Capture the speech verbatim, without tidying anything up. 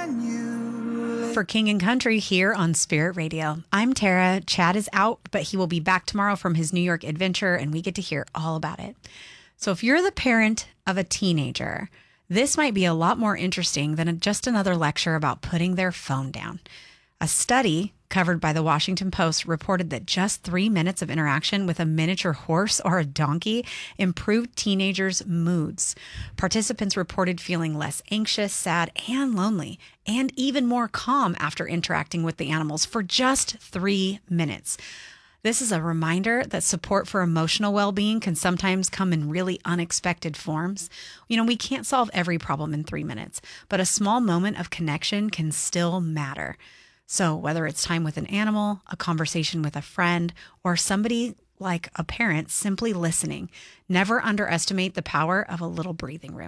For King and Country here on Spirit Radio. I'm Tara. Chad is out, but he will be back tomorrow from his New York adventure, and we get to hear all about it. So if you're the parent of a teenager, this might be a lot more interesting than just another lecture about putting their phone down. A study covered by the Washington Post reported that just three minutes of interaction with a miniature horse or a donkey improved teenagers' moods. Participants reported feeling less anxious, sad, and lonely, and even more calm after interacting with the animals for just three minutes. This is a reminder that support for emotional well-being can sometimes come in really unexpected forms. You know, we can't solve every problem in three minutes, but a small moment of connection can still matter. So whether it's time with an animal, a conversation with a friend, or somebody like a parent simply listening, never underestimate the power of a little breathing room.